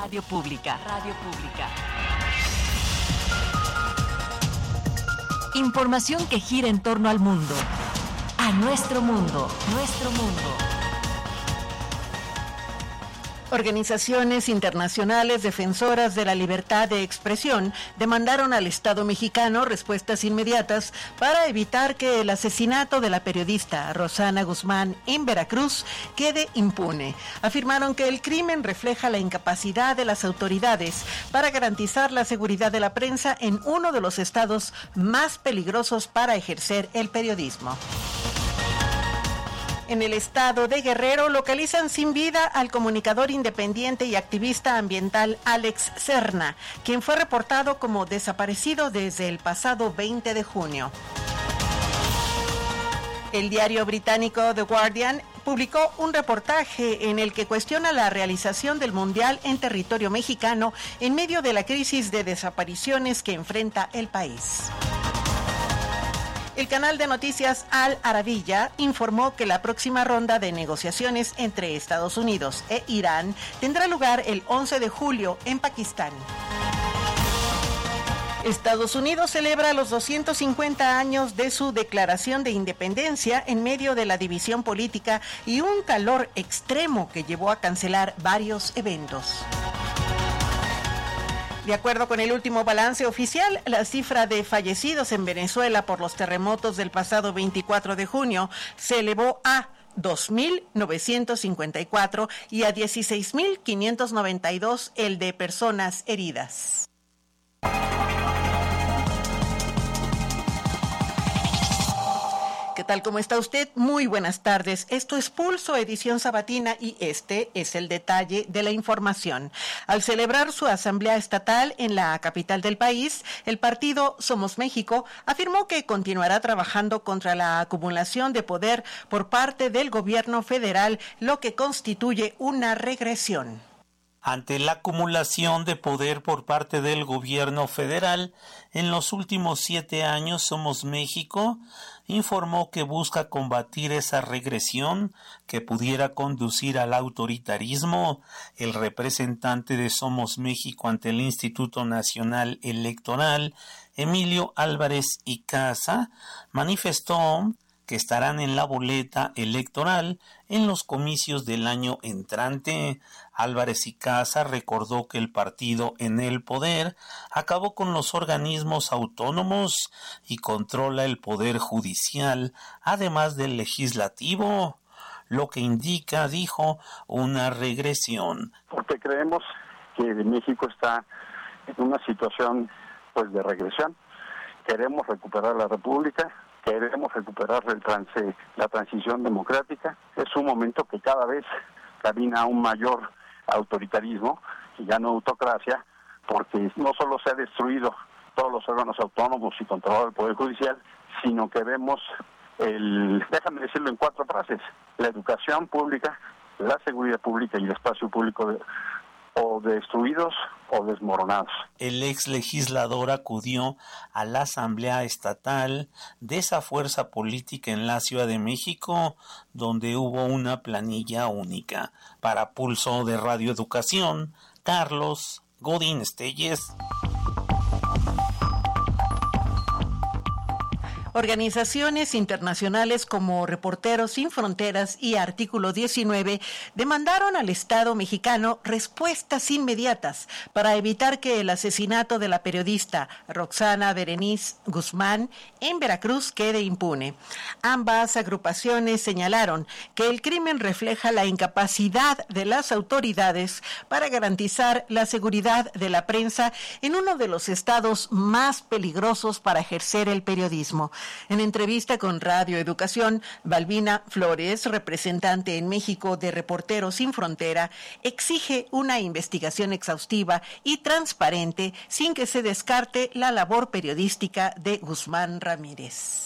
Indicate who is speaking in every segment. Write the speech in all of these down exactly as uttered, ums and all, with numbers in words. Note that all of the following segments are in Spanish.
Speaker 1: Radio Pública. Radio Pública. Información que gira en torno al mundo. A nuestro mundo. Nuestro mundo.
Speaker 2: Organizaciones internacionales defensoras de la libertad de expresión demandaron al Estado mexicano respuestas inmediatas para evitar que el asesinato de la periodista Roxana Guzmán en Veracruz quede impune. Afirmaron que el crimen refleja la incapacidad de las autoridades para garantizar la seguridad de la prensa en uno de los estados más peligrosos para ejercer el periodismo. En el estado de Guerrero localizan sin vida al comunicador independiente y activista ambiental Alex Serna, quien fue reportado como desaparecido desde el pasado veinte de junio. El diario británico The Guardian publicó un reportaje en el que cuestiona la realización del Mundial en territorio mexicano en medio de la crisis de desapariciones que enfrenta el país. El canal de noticias Al Arabiya informó que la próxima ronda de negociaciones entre Estados Unidos e Irán tendrá lugar el once de julio en Pakistán. Estados Unidos celebra los doscientos cincuenta años de su declaración de independencia en medio de la división política y un calor extremo que llevó a cancelar varios eventos. De acuerdo con el último balance oficial, la cifra de fallecidos en Venezuela por los terremotos del pasado veinticuatro de junio se elevó a dos mil novecientos cincuenta y cuatro y a dieciséis mil quinientos noventa y dos el de personas heridas. ¿Qué tal? ¿Cómo está usted? Muy buenas tardes. Esto es Pulso, edición sabatina, y este es el detalle de la información. Al celebrar su asamblea estatal en la capital del país, el partido Somos México afirmó que continuará trabajando contra la acumulación de poder por parte del gobierno federal, lo que constituye una regresión.
Speaker 3: Ante la acumulación de poder por parte del gobierno federal, en los últimos siete años Somos México informó que busca combatir esa regresión que pudiera conducir al autoritarismo. El representante de Somos México ante el Instituto Nacional Electoral, Emilio Álvarez y Casa, manifestó que estarán en la boleta electoral en los comicios del año entrante. Álvarez y Casa recordó que el partido en el poder acabó con los organismos autónomos y controla el poder judicial, además del legislativo, lo que indica, dijo, una regresión.
Speaker 4: Porque creemos que México está en una situación pues de regresión. Queremos recuperar la República, queremos recuperar el trance, la transición democrática. Es un momento que cada vez camina a un mayor autoritarismo y ya no autocracia, porque no solo se ha destruido todos los órganos autónomos y controlado el Poder Judicial, sino que vemos el, déjame decirlo en cuatro frases, la educación pública, la seguridad pública y el espacio público de, o destruidos o desmoronados.
Speaker 3: El ex legislador acudió a la Asamblea Estatal de esa fuerza política en la Ciudad de México, donde hubo una planilla única. Para Pulso de Radio Educación, Carlos Godín Estelles.
Speaker 2: Organizaciones internacionales como Reporteros Sin Fronteras y Artículo diecinueve demandaron al Estado mexicano respuestas inmediatas para evitar que el asesinato de la periodista Roxana Berenice Guzmán en Veracruz quede impune. Ambas agrupaciones señalaron que el crimen refleja la incapacidad de las autoridades para garantizar la seguridad de la prensa en uno de los estados más peligrosos para ejercer el periodismo. En entrevista con Radio Educación, Balbina Flores, representante en México de Reporteros Sin Frontera, exige una investigación exhaustiva y transparente sin que se descarte la labor periodística de Guzmán Ramírez.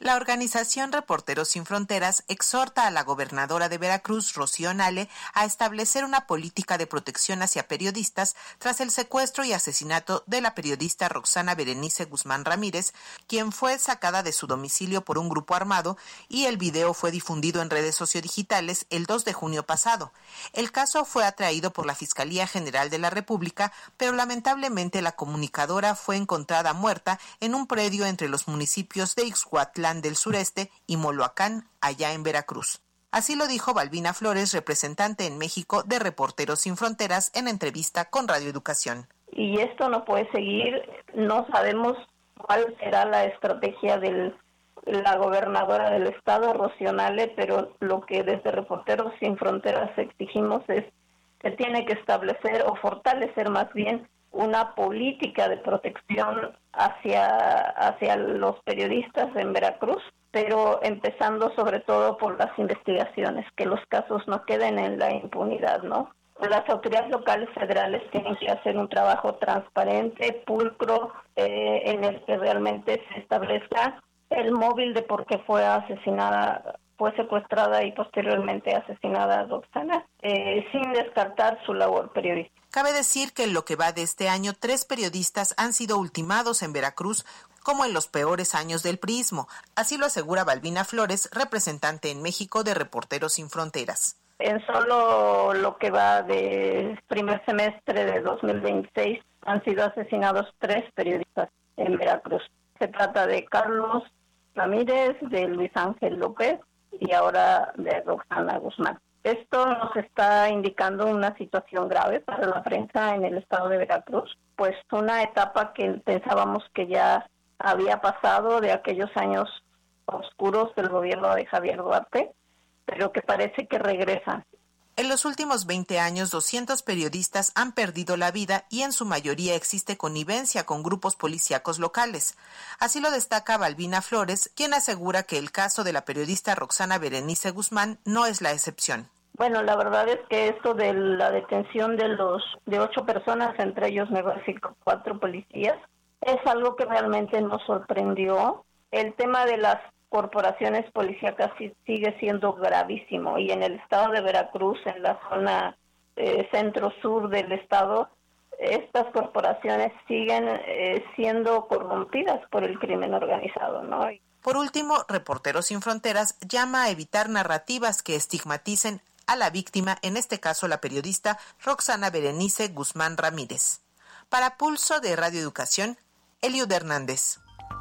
Speaker 5: La organización Reporteros Sin Fronteras exhorta a la gobernadora de Veracruz, Rocío Nale, a establecer una política de protección hacia periodistas tras el secuestro y asesinato de la periodista Roxana Berenice Guzmán Ramírez, quien fue sacada de su domicilio por un grupo armado, y el video fue difundido en redes sociodigitales el dos de junio pasado. El caso fue atraído por la Fiscalía General de la República, pero lamentablemente la comunicadora fue encontrada muerta en un predio entre los municipios de Ixhuatlán del Sureste y Moloacán, allá en Veracruz. Así lo dijo Balbina Flores, representante en México de Reporteros Sin Fronteras, en entrevista con Radio Educación.
Speaker 6: Y esto no puede seguir, no sabemos cuál será la estrategia de la gobernadora del estado, Rocío Nale, pero lo que desde Reporteros Sin Fronteras exigimos es que tiene que establecer o fortalecer más bien una política de protección hacia, hacia los periodistas en Veracruz, pero empezando sobre todo por las investigaciones, que los casos no queden en la impunidad, ¿no? Las autoridades locales federales tienen que hacer un trabajo transparente, pulcro, eh, en el que realmente se establezca el móvil de por qué fue asesinada, fue secuestrada y posteriormente asesinada Roxana, eh, sin descartar su labor periodística.
Speaker 5: Cabe decir que en lo que va de este año, tres periodistas han sido ultimados en Veracruz, como en los peores años del priismo. Así lo asegura Balbina Flores, representante en México de Reporteros Sin Fronteras.
Speaker 6: En solo lo que va del primer semestre de dos mil veintiséis han sido asesinados tres periodistas en Veracruz. Se trata de Carlos Ramírez, de Luis Ángel López y ahora de Roxana Guzmán. Esto nos está indicando una situación grave para la prensa en el estado de Veracruz, pues una etapa que pensábamos que ya había pasado de aquellos años oscuros del gobierno de Javier Duarte, pero que parece que regresan.
Speaker 5: En los últimos veinte años, doscientos periodistas han perdido la vida y en su mayoría existe connivencia con grupos policíacos locales. Así lo destaca Balbina Flores, quien asegura que el caso de la periodista Roxana Berenice Guzmán no es la excepción.
Speaker 6: Bueno, la verdad es que esto de la detención de los de ocho personas, entre ellos me parece cuatro policías, es algo que realmente nos sorprendió. El tema de las corporaciones policíacas sigue siendo gravísimo y en el estado de Veracruz, en la zona eh, centro-sur del estado, estas corporaciones siguen eh, siendo corrompidas por el crimen organizado, ¿no?
Speaker 5: Por último, Reporteros Sin Fronteras llama a evitar narrativas que estigmaticen a la víctima, en este caso la periodista Roxana Berenice Guzmán Ramírez. Para Pulso de Radio Educación, Eliud Hernández.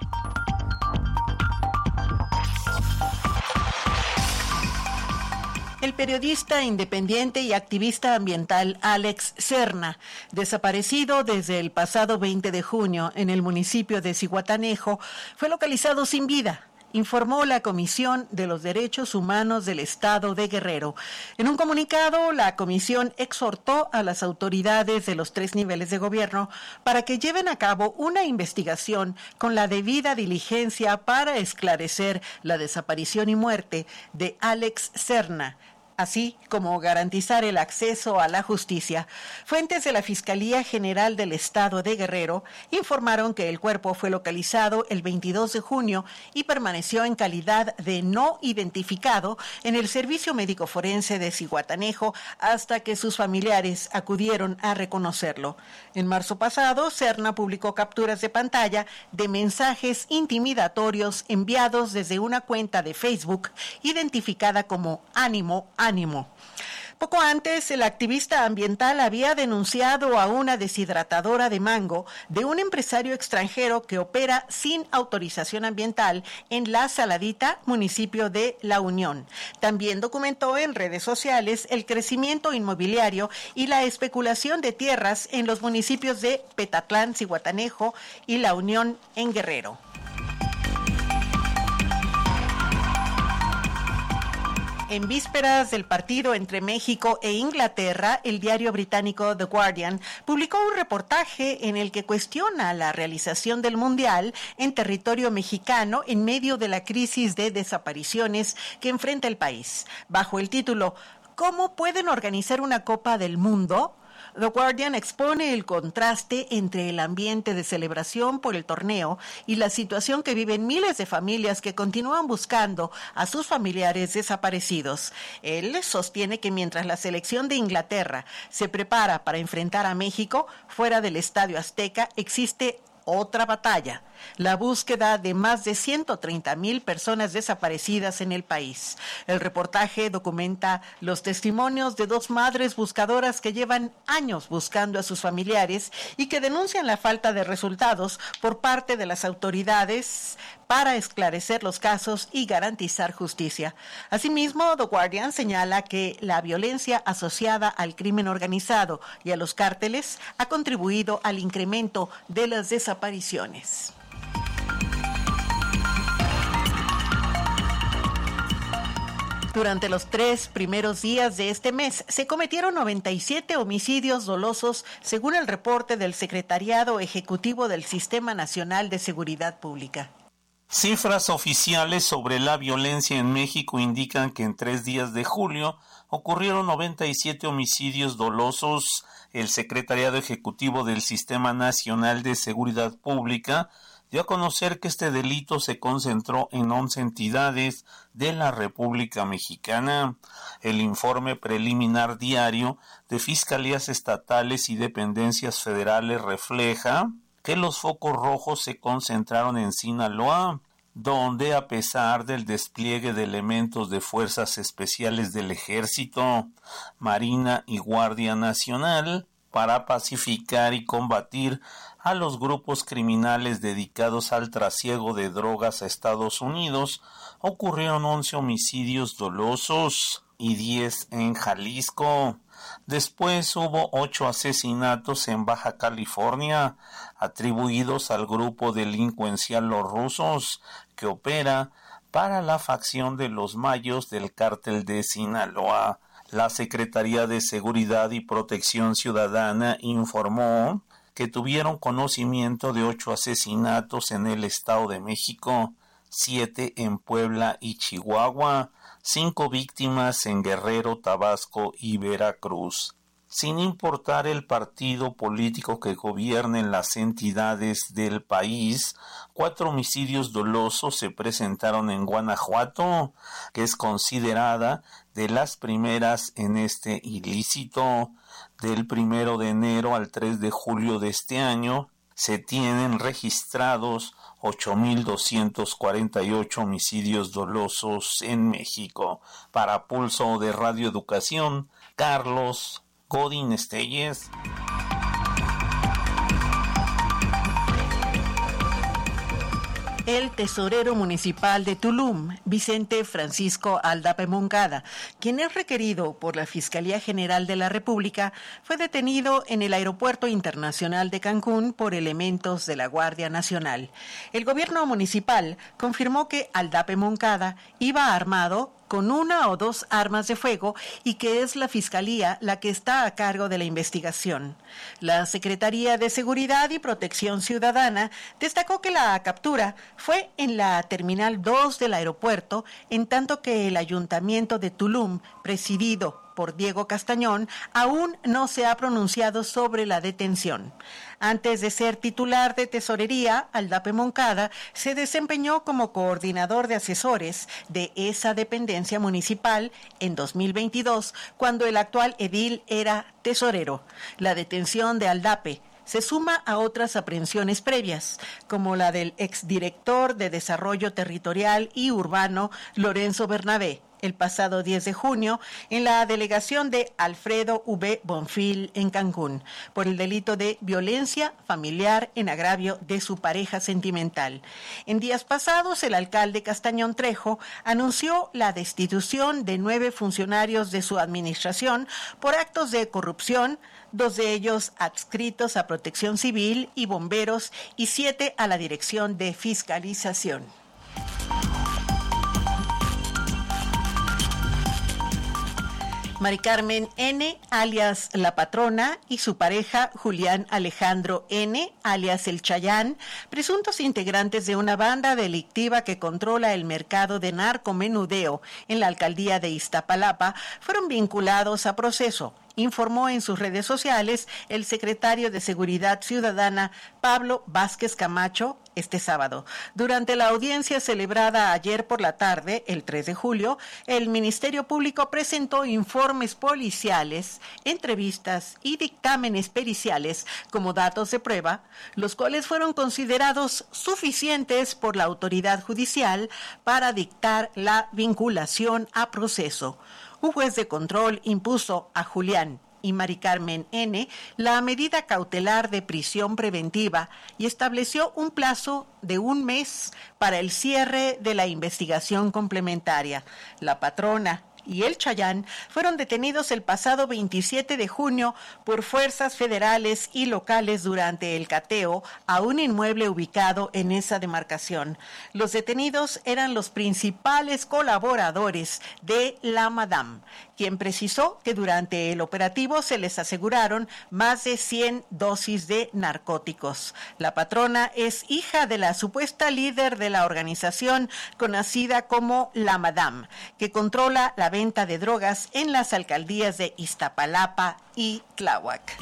Speaker 2: El periodista independiente y activista ambiental Alex Serna, desaparecido desde el pasado veinte de junio en el municipio de Zihuatanejo, fue localizado sin vida, informó la Comisión de los Derechos Humanos del Estado de Guerrero. En un comunicado, la comisión exhortó a las autoridades de los tres niveles de gobierno para que lleven a cabo una investigación con la debida diligencia para esclarecer la desaparición y muerte de Alex Serna, así como garantizar el acceso a la justicia. Fuentes de la Fiscalía General del Estado de Guerrero informaron que el cuerpo fue localizado el veintidós de junio y permaneció en calidad de no identificado en el Servicio Médico Forense de Zihuatanejo hasta que sus familiares acudieron a reconocerlo. En marzo pasado, Serna publicó capturas de pantalla de mensajes intimidatorios enviados desde una cuenta de Facebook identificada como Ánimo Ánimo. Poco antes, el activista ambiental había denunciado a una deshidratadora de mango de un empresario extranjero que opera sin autorización ambiental en La Saladita, municipio de La Unión. También documentó en redes sociales el crecimiento inmobiliario y la especulación de tierras en los municipios de Petatlán, Zihuatanejo y La Unión en Guerrero. En vísperas del partido entre México e Inglaterra, el diario británico The Guardian publicó un reportaje en el que cuestiona la realización del Mundial en territorio mexicano en medio de la crisis de desapariciones que enfrenta el país. Bajo el título ¿Cómo pueden organizar una Copa del Mundo? The Guardian expone el contraste entre el ambiente de celebración por el torneo y la situación que viven miles de familias que continúan buscando a sus familiares desaparecidos. Él sostiene que mientras la selección de Inglaterra se prepara para enfrentar a México, fuera del Estadio Azteca existe otra batalla, la búsqueda de más de ciento treinta mil personas desaparecidas en el país. El reportaje documenta los testimonios de dos madres buscadoras que llevan años buscando a sus familiares y que denuncian la falta de resultados por parte de las autoridades para esclarecer los casos y garantizar justicia. Asimismo, The Guardian señala que la violencia asociada al crimen organizado y a los cárteles ha contribuido al incremento de las desapariciones. Durante los tres primeros días de este mes se cometieron noventa y siete homicidios dolosos, según el reporte del Secretariado Ejecutivo del Sistema Nacional de Seguridad Pública.
Speaker 3: Cifras oficiales sobre la violencia en México indican que en tres días de julio ocurrieron noventa y siete homicidios dolosos. El Secretariado Ejecutivo del Sistema Nacional de Seguridad Pública dio a conocer que este delito se concentró en once entidades de la República Mexicana. El informe preliminar diario de fiscalías estatales y dependencias federales refleja que los focos rojos se concentraron en Sinaloa, donde a pesar del despliegue de elementos de fuerzas especiales del Ejército, Marina y Guardia Nacional para pacificar y combatir a los grupos criminales dedicados al trasiego de drogas a Estados Unidos, ocurrieron once homicidios dolosos y diez en Jalisco. Después hubo ocho asesinatos en Baja California, atribuidos al grupo delincuencial Los Rusos, que opera para la facción de los Mayos del cártel de Sinaloa. La Secretaría de Seguridad y Protección Ciudadana informó que tuvieron conocimiento de ocho asesinatos en el Estado de México, siete en Puebla y Chihuahua, cinco víctimas en Guerrero, Tabasco y Veracruz. Sin importar el partido político que gobierne en las entidades del país, cuatro homicidios dolosos se presentaron en Guanajuato, que es considerada de las primeras en este ilícito. Del primero de enero al tres de julio de este año, se tienen registrados ocho mil doscientos cuarenta y ocho homicidios dolosos en México. Para Pulso de Radio Educación, Carlos Godín Estelles.
Speaker 2: El tesorero municipal de Tulum, Vicente Francisco Aldape Moncada, quien es requerido por la Fiscalía General de la República, fue detenido en el Aeropuerto Internacional de Cancún por elementos de la Guardia Nacional. El gobierno municipal confirmó que Aldape Moncada iba armado con una o dos armas de fuego y que es la Fiscalía la que está a cargo de la investigación. La Secretaría de Seguridad y Protección Ciudadana destacó que la captura fue en la Terminal dos del aeropuerto, en tanto que el Ayuntamiento de Tulum, presidido por Diego Castañón, aún no se ha pronunciado sobre la detención. Antes de ser titular de Tesorería, Aldape Moncada se desempeñó como coordinador de asesores de esa dependencia municipal en dos mil veintidós, cuando el actual edil era tesorero. La detención de Aldape se suma a otras aprehensiones previas, como la del exdirector de Desarrollo Territorial y Urbano, Lorenzo Bernabé, el pasado diez de junio en la delegación de Alfredo V. Bonfil en Cancún, por el delito de violencia familiar en agravio de su pareja sentimental. En días pasados, el alcalde Castañón Trejo anunció la destitución de nueve funcionarios de su administración por actos de corrupción, dos de ellos adscritos a Protección Civil y Bomberos y siete a la Dirección de Fiscalización. Mari Carmen N., alias La Patrona, y su pareja Julián Alejandro N., alias El Chayán, presuntos integrantes de una banda delictiva que controla el mercado de narcomenudeo en la alcaldía de Iztapalapa, fueron vinculados a proceso informó en sus redes sociales el secretario de Seguridad Ciudadana, Pablo Vázquez Camacho, este sábado. Durante la audiencia celebrada ayer por la tarde, el tres de julio, el Ministerio Público presentó informes policiales, entrevistas y dictámenes periciales como datos de prueba, los cuales fueron considerados suficientes por la autoridad judicial para dictar la vinculación a proceso. Un juez de control impuso a Julián y Mari Carmen N. la medida cautelar de prisión preventiva y estableció un plazo de un mes para el cierre de la investigación complementaria. La patrona y el Chayán fueron detenidos el pasado veintisiete de junio por fuerzas federales y locales durante el cateo a un inmueble ubicado en esa demarcación. Los detenidos eran los principales colaboradores de la Madame, quien precisó que durante el operativo se les aseguraron más de cien dosis de narcóticos. La patrona es hija de la supuesta líder de la organización conocida como la Madame, que controla la venta de drogas en las alcaldías de Iztapalapa y Tláhuac.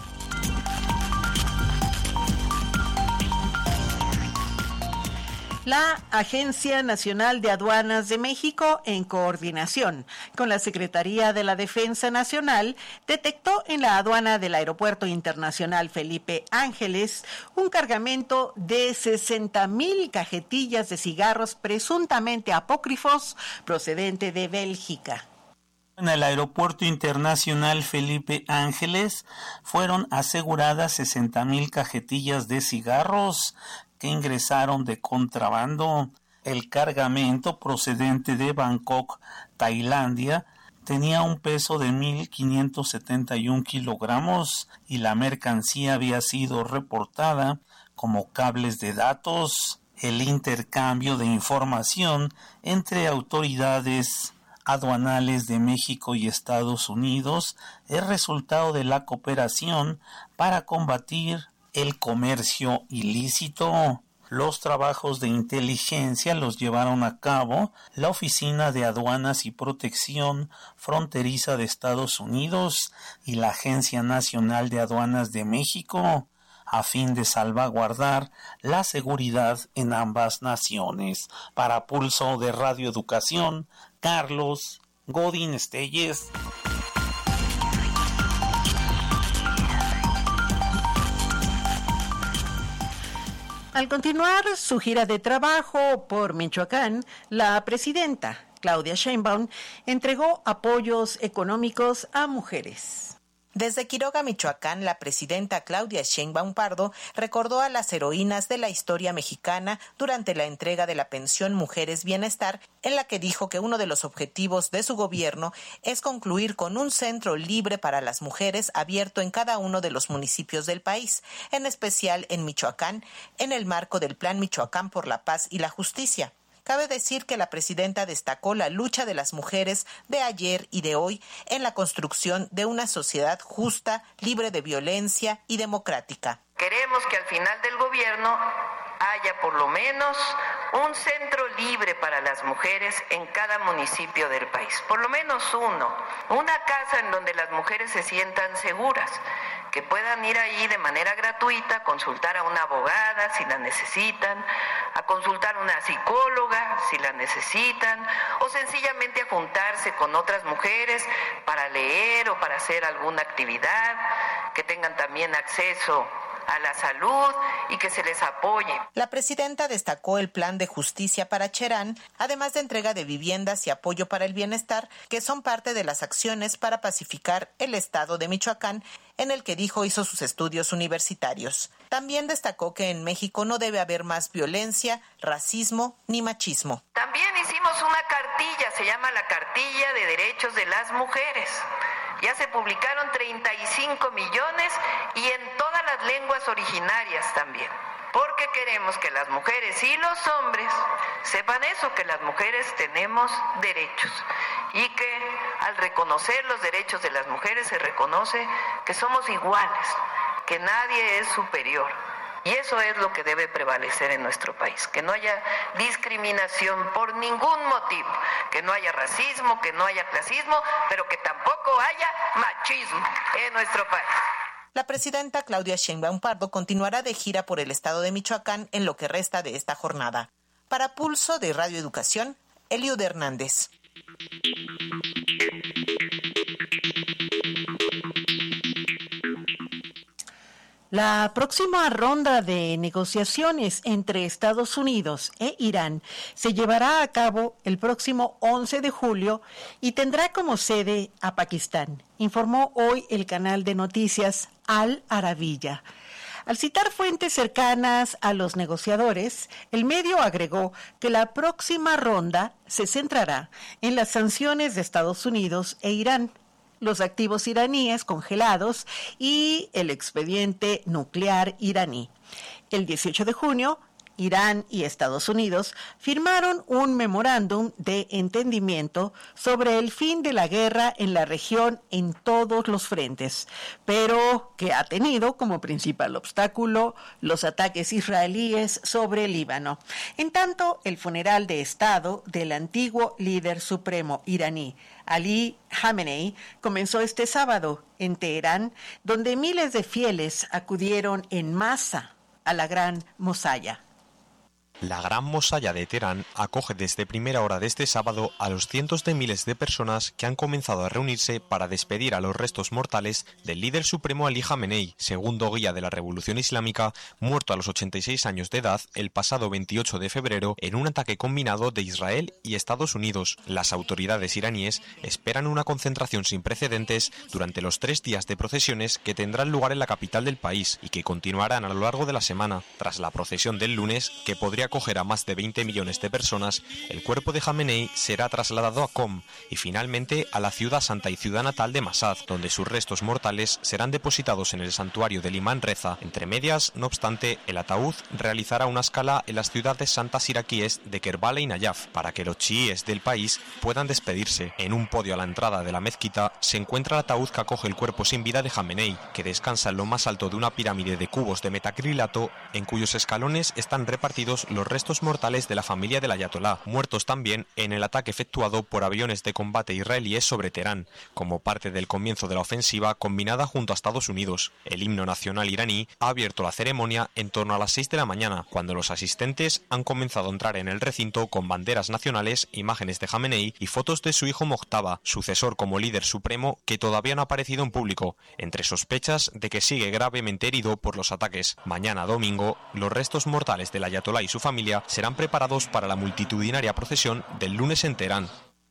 Speaker 2: La Agencia Nacional de Aduanas de México, en coordinación con la Secretaría de la Defensa Nacional, detectó en la aduana del Aeropuerto Internacional Felipe Ángeles un cargamento de sesenta mil cajetillas de cigarros presuntamente apócrifos procedente de Bélgica.
Speaker 3: En el Aeropuerto Internacional Felipe Ángeles fueron aseguradas sesenta mil cajetillas de cigarros que ingresaron de contrabando. El cargamento procedente de Bangkok, Tailandia, tenía un peso de mil quinientos setenta y un kilogramos y la mercancía había sido reportada como cables de datos. El intercambio de información entre autoridades aduanales de México y Estados Unidos es resultado de la cooperación para combatir el comercio ilícito. Los trabajos de inteligencia los llevaron a cabo la Oficina de Aduanas y Protección Fronteriza de Estados Unidos y la Agencia Nacional de Aduanas de México, a fin de salvaguardar la seguridad en ambas naciones. Para Pulso de Radio Educación, Carlos Godín Estelles.
Speaker 2: Al continuar su gira de trabajo por Michoacán, la presidenta Claudia Sheinbaum entregó apoyos económicos a mujeres.
Speaker 5: Desde Quiroga, Michoacán, la presidenta Claudia Sheinbaum Pardo recordó a las heroínas de la historia mexicana durante la entrega de la pensión Mujeres Bienestar, en la que dijo que uno de los objetivos de su gobierno es concluir con un centro libre para las mujeres abierto en cada uno de los municipios del país, en especial en Michoacán, en el marco del Plan Michoacán por la Paz y la Justicia. Cabe decir que la presidenta destacó la lucha de las mujeres de ayer y de hoy en la construcción de una sociedad justa, libre de violencia y democrática.
Speaker 7: Queremos que al final del gobierno haya por lo menos un centro libre para las mujeres en cada municipio del país, por lo menos uno, una casa en donde las mujeres se sientan seguras, que puedan ir ahí de manera gratuita a consultar a una abogada si la necesitan, a consultar a una psicóloga si la necesitan, o sencillamente a juntarse con otras mujeres para leer o para hacer alguna actividad, que tengan también acceso a la salud y que se les apoye.
Speaker 5: La presidenta destacó el plan de justicia para Cherán, además de entrega de viviendas y apoyo para el bienestar, que son parte de las acciones para pacificar el estado de Michoacán, en el que dijo hizo sus estudios universitarios. También destacó que en México no debe haber más violencia, racismo ni machismo.
Speaker 7: También hicimos una cartilla, se llama la Cartilla de Derechos de las Mujeres. Ya se publicaron treinta y cinco millones y en todas las lenguas originarias también. Porque queremos que las mujeres y los hombres sepan eso, que las mujeres tenemos derechos. Y que al reconocer los derechos de las mujeres se reconoce que somos iguales, que nadie es superior, Y eso es lo que debe prevalecer en nuestro país, que no haya discriminación por ningún motivo, que no haya racismo, que no haya clasismo, pero que tampoco haya machismo en nuestro país.
Speaker 5: La presidenta Claudia Sheinbaum Pardo continuará de gira por el estado de Michoacán en lo que resta de esta jornada. Para Pulso de Radio Educación, Eliud Hernández.
Speaker 2: La próxima ronda de negociaciones entre Estados Unidos e Irán se llevará a cabo el próximo once de julio y tendrá como sede a Pakistán, informó hoy el canal de noticias Al Arabiya. Al citar fuentes cercanas a los negociadores, el medio agregó que la próxima ronda se centrará en las sanciones de Estados Unidos e Irán, los activos iraníes congelados y el expediente nuclear iraní. El dieciocho de junio, Irán y Estados Unidos firmaron un memorándum de entendimiento sobre el fin de la guerra en la región en todos los frentes, pero que ha tenido como principal obstáculo los ataques israelíes sobre el Líbano. En tanto, el funeral de Estado del antiguo líder supremo iraní, Ali Khamenei, comenzó este sábado en Teherán, donde miles de fieles acudieron en masa a la Gran Mosalla.
Speaker 8: La Gran Mosalla de Teherán acoge desde primera hora de este sábado a los cientos de miles de personas que han comenzado a reunirse para despedir a los restos mortales del líder supremo Ali Khamenei, segundo guía de la Revolución Islámica, muerto a los ochenta y seis años de edad el pasado veintiocho de febrero en un ataque combinado de Israel y Estados Unidos. Las autoridades iraníes esperan una concentración sin precedentes durante los tres días de procesiones que tendrán lugar en la capital del país y que continuarán a lo largo de la semana. Tras la procesión del lunes, que podría acoger a más de veinte millones de personas, el cuerpo de Khamenei será trasladado a Qom y finalmente a la ciudad santa y ciudad natal de Mashhad, donde sus restos mortales serán depositados en el santuario del Imán Reza. Entre medias, no obstante, el ataúd realizará una escala en las ciudades santas iraquíes de Kerbala y Nayaf para que los chiíes del país puedan despedirse. En un podio a la entrada de la mezquita se encuentra el ataúd que acoge el cuerpo sin vida de Khamenei, que descansa en lo más alto de una pirámide de cubos de metacrilato en cuyos escalones están repartidos los restos mortales de la familia del ayatolá, muertos también en el ataque efectuado por aviones de combate israelíes sobre Teherán, como parte del comienzo de la ofensiva combinada junto a Estados Unidos. El himno nacional iraní ha abierto la ceremonia en torno a las seis de la mañana, cuando los asistentes han comenzado a entrar en el recinto con banderas nacionales, imágenes de Khamenei y fotos de su hijo Mojtaba, sucesor como líder supremo, que todavía no ha aparecido en público, entre sospechas de que sigue gravemente herido por los ataques. Mañana domingo, los restos mortales del ayatolá y su familia serán preparados para la multitudinaria procesión del lunes en Teherán.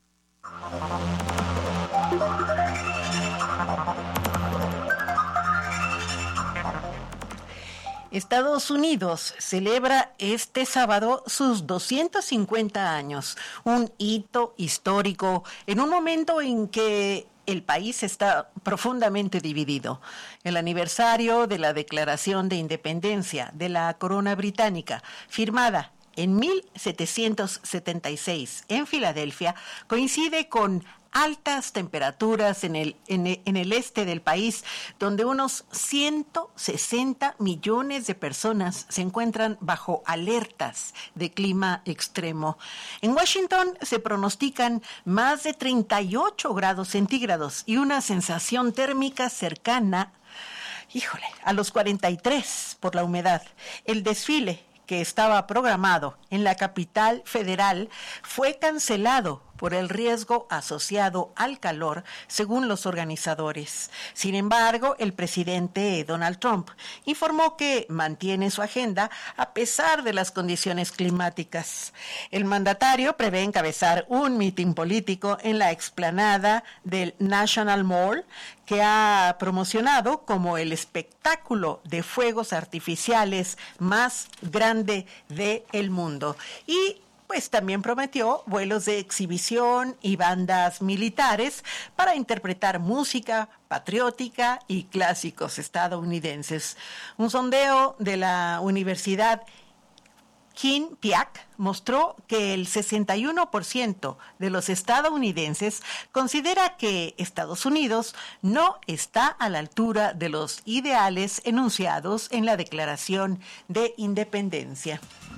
Speaker 2: Estados Unidos celebra este sábado sus doscientos cincuenta años, un hito histórico en un momento en que el país está profundamente dividido. El aniversario de la Declaración de Independencia de la Corona Británica, firmada en mil setecientos setenta y seis en Filadelfia, coincide con altas temperaturas en el, en, el, en el este del país, donde unos ciento sesenta millones de personas se encuentran bajo alertas de clima extremo. En Washington se pronostican más de treinta y ocho grados centígrados y una sensación térmica cercana, híjole, a los cuarenta y tres por la humedad. El desfile que estaba programado en la capital federal fue cancelado por el riesgo asociado al calor, según los organizadores. Sin embargo, el presidente Donald Trump informó que mantiene su agenda a pesar de las condiciones climáticas. El mandatario prevé encabezar un mitin político en la explanada del National Mall, que ha promocionado como el espectáculo de fuegos artificiales más grande del mundo. Y pues también prometió vuelos de exhibición y bandas militares para interpretar música patriótica y clásicos estadounidenses. Un sondeo de la Universidad Kim Piak mostró que el sesenta y uno por ciento de los estadounidenses considera que Estados Unidos no está a la altura de los ideales enunciados en la Declaración de Independencia.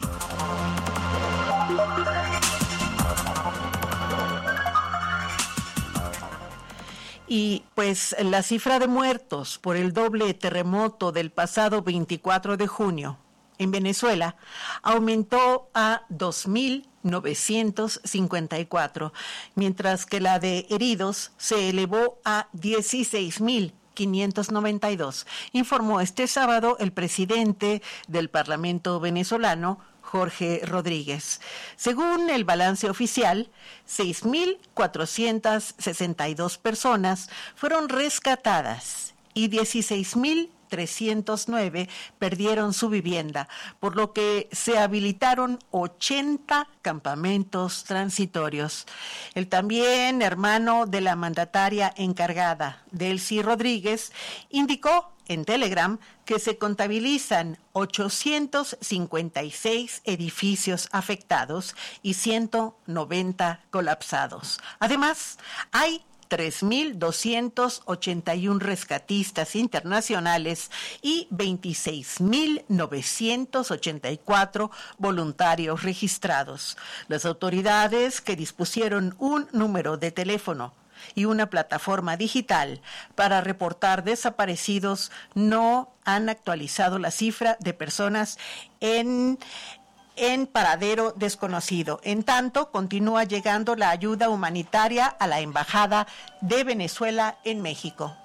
Speaker 2: Y pues la cifra de muertos por el doble terremoto del pasado veinticuatro de junio en Venezuela aumentó a dos mil novecientos cincuenta y cuatro, mientras que la de heridos se elevó a dieciséis mil quinientos noventa y dos, informó este sábado el presidente del Parlamento venezolano, Jorge Rodríguez. Según el balance oficial, seis mil cuatrocientas sesenta y dos personas fueron rescatadas y dieciséis mil trescientos nueve perdieron su vivienda, por lo que se habilitaron ochenta campamentos transitorios. El también hermano de la mandataria encargada, Delcy Rodríguez, indicó en Telegram que se contabilizan ochocientos cincuenta y seis edificios afectados y ciento noventa colapsados. Además, hay tres mil doscientos ochenta y uno rescatistas internacionales y veintiséis mil novecientos ochenta y cuatro voluntarios registrados. Las autoridades, que dispusieron un número de teléfono y una plataforma digital para reportar desaparecidos, no han actualizado la cifra de personas en en paradero desconocido. En tanto, continúa llegando la ayuda humanitaria a la Embajada de Venezuela en México.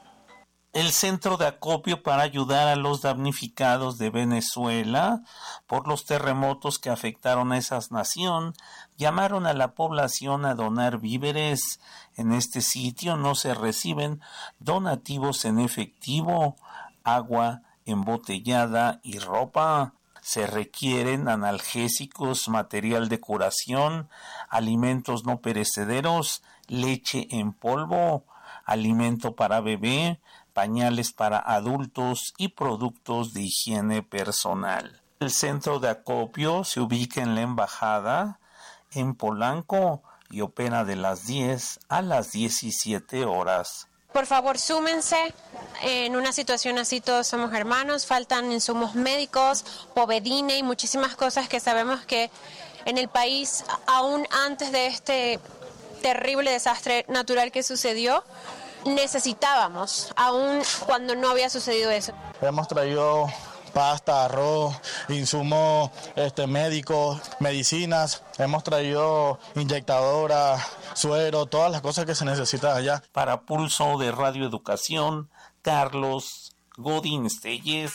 Speaker 3: El Centro de Acopio para ayudar a los damnificados de Venezuela por los terremotos que afectaron a esa nación llamaron a la población a donar víveres. En este sitio no se reciben donativos en efectivo, agua embotellada y ropa. Se requieren analgésicos, material de curación, alimentos no perecederos, leche en polvo, alimento para bebé, pañales para adultos y productos de higiene personal. El centro de acopio se ubica en la Embajada, en Polanco, y opera de las diez a las diecisiete horas.
Speaker 9: Por favor, súmense. En una situación así todos somos hermanos. Faltan insumos médicos, povedina y muchísimas cosas que sabemos que en el país, aún antes de este terrible desastre natural que sucedió, necesitábamos, aún cuando no había sucedido eso.
Speaker 10: Hemos traído pasta, arroz, insumos este, médicos, medicinas. Hemos traído inyectadoras, suero, todas las cosas que se necesitan allá.
Speaker 3: Para Pulso de Radio Educación, Carlos Godín Stelles.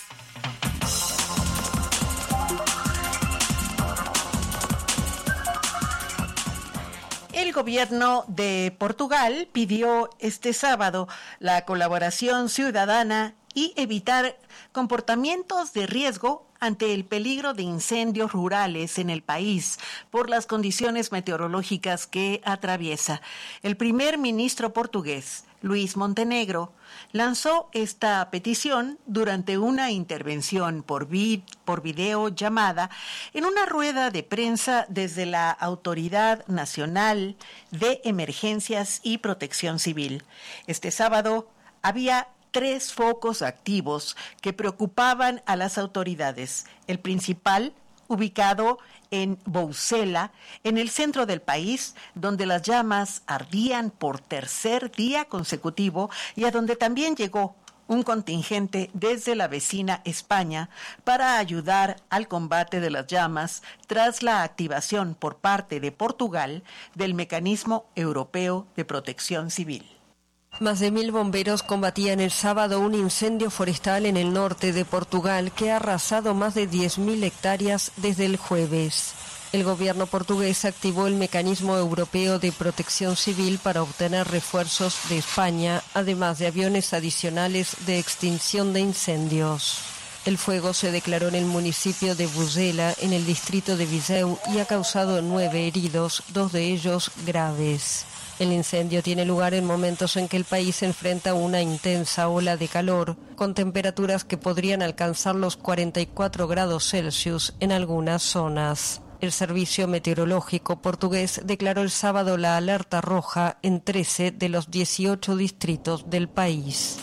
Speaker 2: El gobierno de Portugal pidió este sábado la colaboración ciudadana y evitar comportamientos de riesgo ante el peligro de incendios rurales en el país por las condiciones meteorológicas que atraviesa. El primer ministro portugués, Luis Montenegro, lanzó esta petición durante una intervención por, vid- por videollamada en una rueda de prensa desde la Autoridad Nacional de Emergencias y Protección Civil. Este sábado había tres focos activos que preocupaban a las autoridades. El principal, ubicado en Boucela, en el centro del país, donde las llamas ardían por tercer día consecutivo y a donde también llegó un contingente desde la vecina España para ayudar al combate de las llamas tras la activación por parte de Portugal del Mecanismo Europeo de Protección Civil.
Speaker 11: Más de mil bomberos combatían el sábado un incendio forestal en el norte de Portugal que ha arrasado más de diez mil hectáreas desde el jueves. El gobierno portugués activó el Mecanismo Europeo de Protección Civil para obtener refuerzos de España, además de aviones adicionales de extinción de incendios. El fuego se declaró en el municipio de Boucela, en el distrito de Viseu, y ha causado nueve heridos, dos de ellos graves. El incendio tiene lugar en momentos en que el país enfrenta una intensa ola de calor, con temperaturas que podrían alcanzar los cuarenta y cuatro grados Celsius en algunas zonas. El Servicio Meteorológico portugués declaró el sábado la alerta roja en trece de los dieciocho distritos del país.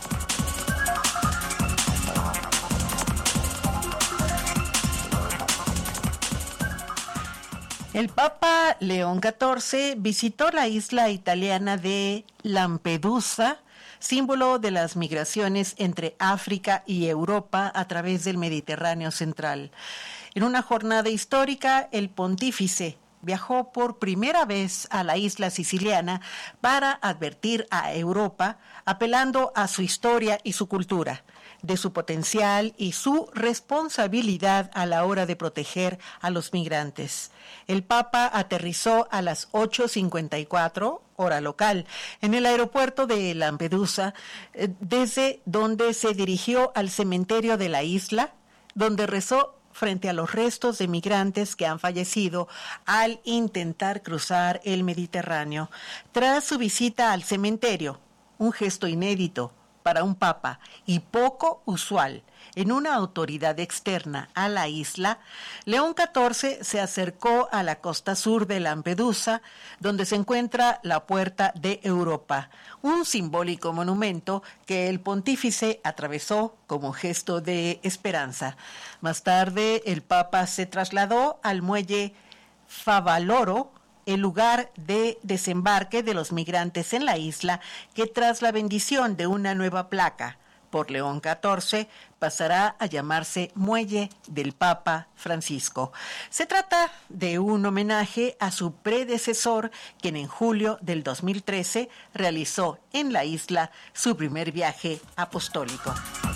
Speaker 2: El Papa León catorce visitó la isla italiana de Lampedusa, símbolo de las migraciones entre África y Europa a través del Mediterráneo central. En una jornada histórica, el pontífice viajó por primera vez a la isla siciliana para advertir a Europa, apelando a su historia y su cultura, de su potencial y su responsabilidad a la hora de proteger a los migrantes. El Papa aterrizó a las ocho cincuenta y cuatro, hora local, en el aeropuerto de Lampedusa, desde donde se dirigió al cementerio de la isla, donde rezó frente a los restos de migrantes que han fallecido al intentar cruzar el Mediterráneo. Tras su visita al cementerio, un gesto inédito para un papa y poco usual en una autoridad externa a la isla, León catorce se acercó a la costa sur de Lampedusa, donde se encuentra la Puerta de Europa, un simbólico monumento que el pontífice atravesó como gesto de esperanza. Más tarde, el papa se trasladó al muelle Favaloro, el lugar de desembarque de los migrantes en la isla, que tras la bendición de una nueva placa por León catorce pasará a llamarse Muelle del Papa Francisco. Se trata de un homenaje a su predecesor, quien en julio del dos mil trece realizó en la isla su primer viaje apostólico.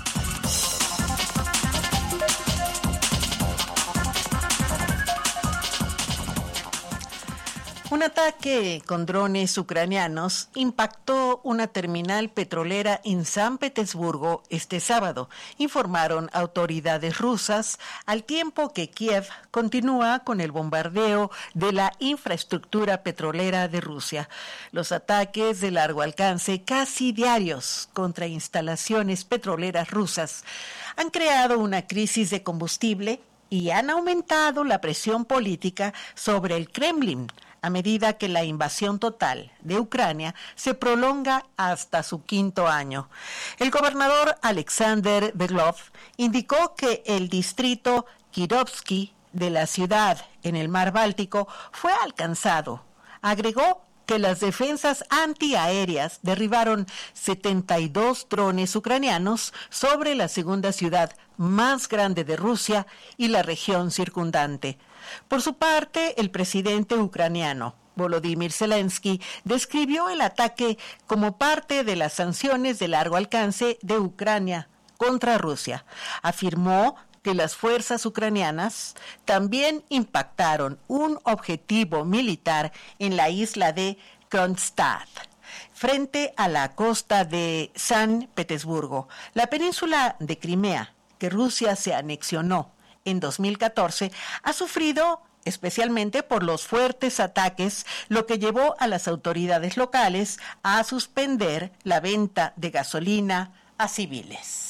Speaker 2: Un ataque con drones ucranianos impactó una terminal petrolera en San Petersburgo este sábado, informaron autoridades rusas, al tiempo que Kiev continúa con el bombardeo de la infraestructura petrolera de Rusia. Los ataques de largo alcance, casi diarios, contra instalaciones petroleras rusas han creado una crisis de combustible y han aumentado la presión política sobre el Kremlin, a medida que la invasión total de Ucrania se prolonga hasta su quinto año. El gobernador Alexander Beglov indicó que el distrito Kirovsky de la ciudad en el mar Báltico fue alcanzado. Agregó que las defensas antiaéreas derribaron setenta y dos drones ucranianos sobre la segunda ciudad más grande de Rusia y la región circundante. Por su parte, el presidente ucraniano Volodymyr Zelensky describió el ataque como parte de las sanciones de largo alcance de Ucrania contra Rusia. Afirmó que las fuerzas ucranianas también impactaron un objetivo militar en la isla de Kronstadt, frente a la costa de San Petersburgo. La península de Crimea, que Rusia se anexionó en dos mil catorce, ha sufrido especialmente por los fuertes ataques, lo que llevó a las autoridades locales a suspender la venta de gasolina a civiles.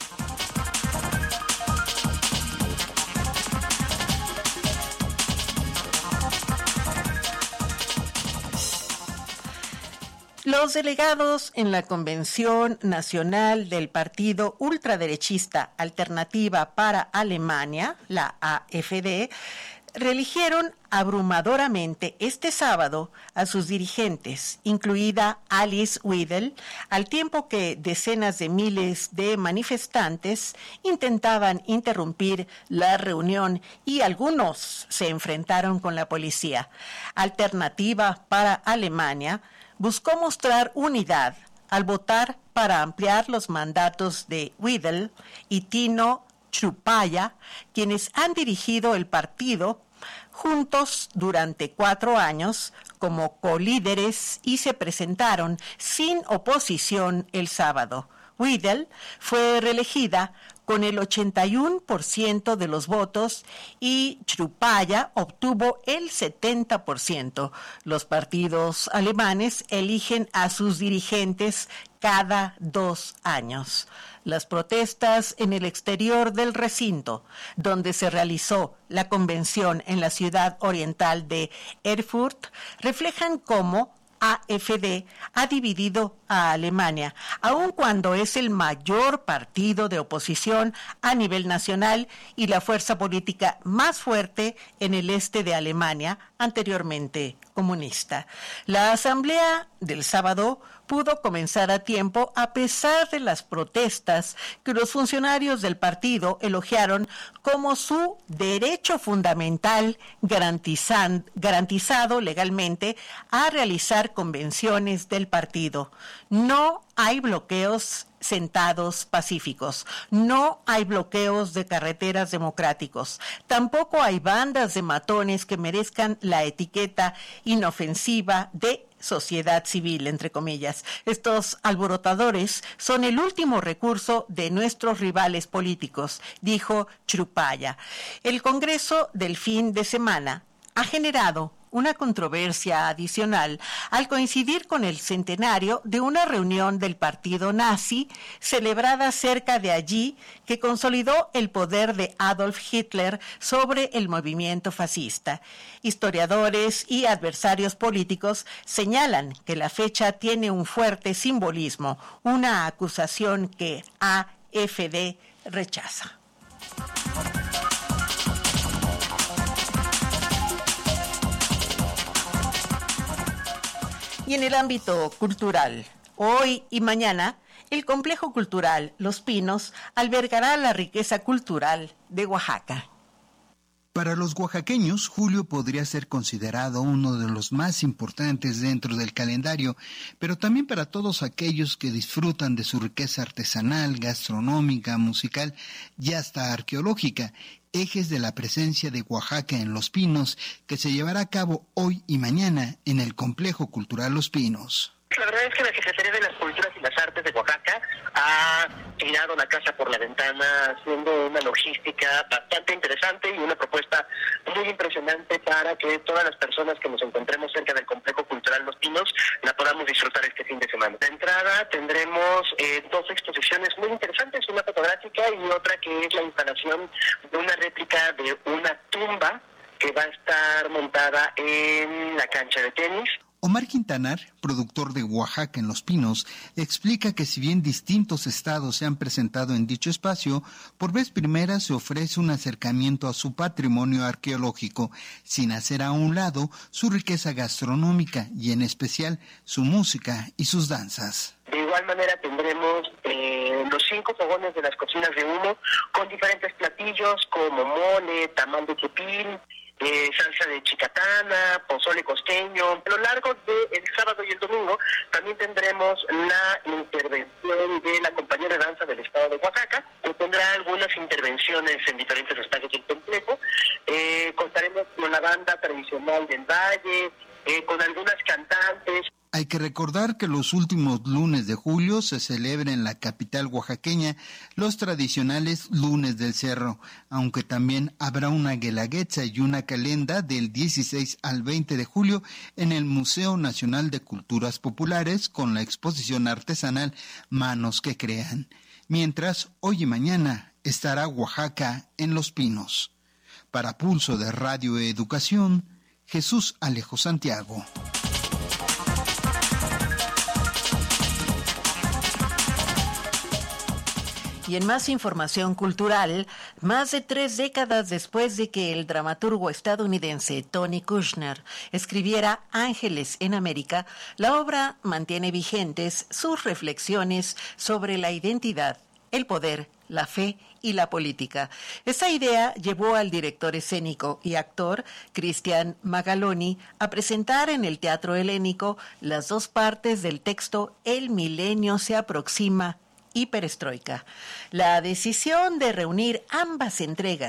Speaker 2: Los delegados en la Convención Nacional del Partido Ultraderechista Alternativa para Alemania, la A F D, reeligieron abrumadoramente este sábado a sus dirigentes, incluida Alice Weidel, al tiempo que decenas de miles de manifestantes intentaban interrumpir la reunión y algunos se enfrentaron con la policía. Alternativa para Alemania buscó mostrar unidad al votar para ampliar los mandatos de Weidel y Tino Chrupalla, quienes han dirigido el partido juntos durante cuatro años como colíderes y se presentaron sin oposición el sábado. Weidel fue reelegida con el ochenta y uno por ciento de los votos y Čurupaya obtuvo el setenta por ciento. Los partidos alemanes eligen a sus dirigentes cada dos años. Las protestas en el exterior del recinto, donde se realizó la convención en la ciudad oriental de Erfurt, reflejan cómo A F D ha dividido a Alemania, aun cuando es el mayor partido de oposición a nivel nacional y la fuerza política más fuerte en el este de Alemania, anteriormente comunista. La asamblea del sábado pudo comenzar a tiempo a pesar de las protestas que los funcionarios del partido elogiaron como su derecho fundamental garantizan, garantizado legalmente a realizar convenciones del partido. No hay bloqueos sentados pacíficos, no hay bloqueos de carreteras democráticos, tampoco hay bandas de matones que merezcan la etiqueta inofensiva de sociedad civil, entre comillas. Estos alborotadores son el último recurso de nuestros rivales políticos, dijo Čurupaya. El Congreso del fin de semana ha generado una controversia adicional al coincidir con el centenario de una reunión del partido nazi celebrada cerca de allí que consolidó el poder de Adolf Hitler sobre el movimiento fascista. Historiadores y adversarios políticos señalan que la fecha tiene un fuerte simbolismo, una acusación que A F D rechaza. Y en el ámbito cultural, hoy y mañana, el Complejo Cultural Los Pinos albergará la riqueza cultural de Oaxaca.
Speaker 12: Para los oaxaqueños, julio podría ser considerado uno de los más importantes dentro del calendario, pero también para todos aquellos que disfrutan de su riqueza artesanal, gastronómica, musical y hasta arqueológica, ejes de la presencia de Oaxaca en Los Pinos, que se llevará a cabo hoy y mañana en el Complejo Cultural Los Pinos.
Speaker 13: La verdad es que la Secretaría de las Culturas y las Artes de Oaxaca ha tirado la casa por la ventana, haciendo una logística bastante interesante y una propuesta muy impresionante para que todas las personas que nos encontremos cerca del Complejo Cultural Los Pinos la podamos disfrutar este fin de semana. De entrada tendremos eh, dos exposiciones muy interesantes, una fotográfica y otra que es la instalación de una réplica de una tumba que va a estar montada en la cancha de tenis.
Speaker 12: Omar Quintanar, productor de Oaxaca en Los Pinos, explica que si bien distintos estados se han presentado en dicho espacio, por vez primera se ofrece un acercamiento a su patrimonio arqueológico, sin hacer a un lado su riqueza gastronómica y en especial su música y sus danzas.
Speaker 13: De igual manera tendremos eh, los cinco fogones de las cocinas de humo con diferentes platillos como mole, tamal de chipil, Eh, salsa de chicatana, pozole costeño. A lo largo del sábado y el domingo también tendremos la intervención de la compañía de danza del estado de Oaxaca, que tendrá algunas intervenciones en diferentes espacios del complejo. Eh, contaremos con la banda tradicional del Valle, eh, con algunas cantantes.
Speaker 12: Hay que recordar que los últimos lunes de julio se celebra en la capital oaxaqueña los tradicionales lunes del cerro, aunque también habrá una guelaguetza y una calenda del dieciséis al veinte de julio en el Museo Nacional de Culturas Populares con la exposición artesanal Manos que Crean. Mientras, hoy y mañana estará Oaxaca en Los Pinos. Para Pulso de Radio Educación, Jesús Alejo Santiago.
Speaker 2: Y en más información cultural, más de tres décadas después de que el dramaturgo estadounidense Tony Kushner escribiera Ángeles en América, la obra mantiene vigentes sus reflexiones sobre la identidad, el poder, la fe y la política. Esa idea llevó al director escénico y actor Cristian Magaloni a presentar en el Teatro Helénico las dos partes del texto El milenio se aproxima y Perestroika. La decisión de reunir ambas entregas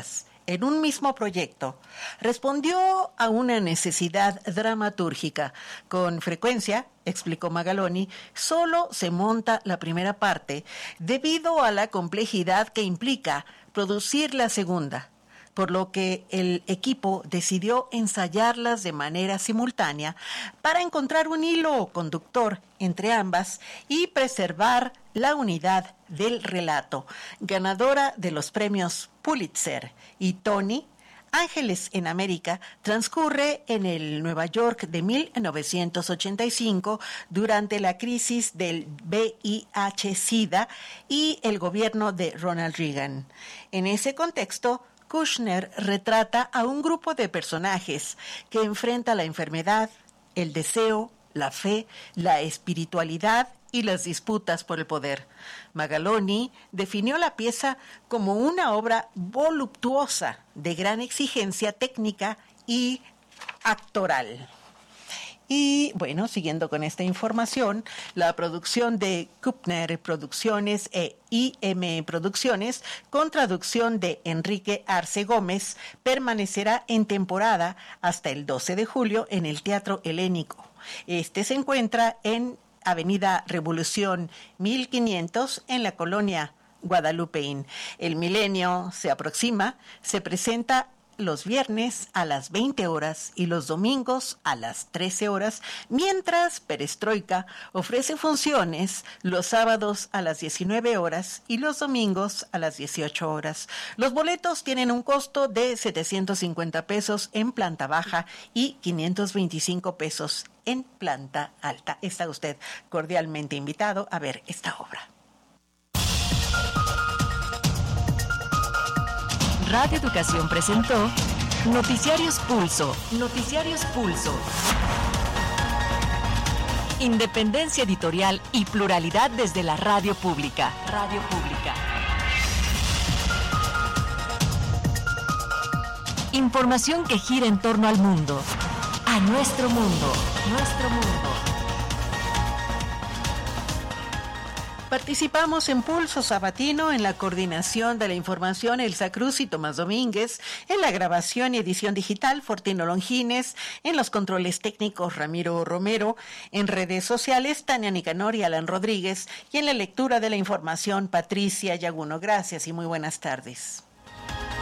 Speaker 2: en un mismo proyecto, respondió a una necesidad dramatúrgica. Con frecuencia, explicó Magaloni, solo se monta la primera parte debido a la complejidad que implica producir la segunda, por lo que el equipo decidió ensayarlas de manera simultánea para encontrar un hilo conductor entre ambas y preservar la unidad del relato. Ganadora de los premios Pulitzer y Tony, Ángeles en América transcurre en el Nueva York de mil novecientos ochenta y cinco durante la crisis del V I H SIDA y el gobierno de Ronald Reagan. En ese contexto, Kushner retrata a un grupo de personajes que enfrenta la enfermedad, el deseo, la fe, la espiritualidad y las disputas por el poder. Magaloni definió la pieza como una obra voluptuosa de gran exigencia técnica y actoral. Y bueno, siguiendo con esta información, la producción de Kushner Producciones e I M Producciones, con traducción de Enrique Arce Gómez, permanecerá en temporada hasta el doce de julio en el Teatro Helénico. Este se encuentra en Avenida Revolución mil quinientos en la colonia Guadalupeín. El milenio se aproxima, se presenta los viernes a las veinte horas y los domingos a las trece horas, mientras Perestroika ofrece funciones los sábados a las diecinueve horas y los domingos a las dieciocho horas. Los boletos tienen un costo de setecientos cincuenta pesos en planta baja y quinientos veinticinco pesos en planta alta. Está usted cordialmente invitado a ver esta obra.
Speaker 1: Radio Educación presentó Noticiarios Pulso. Noticiarios Pulso. Independencia editorial y pluralidad desde la radio pública. Radio pública. Información que gira en torno al mundo. A nuestro mundo. Nuestro mundo.
Speaker 2: Participamos en Pulso Sabatino en la coordinación de la información Elsa Cruz y Tomás Domínguez, en la grabación y edición digital Fortino Longines, en los controles técnicos Ramiro Romero, en redes sociales Tania Nicanor y Alan Rodríguez y en la lectura de la información Patricia Yaguno. Gracias y muy buenas tardes.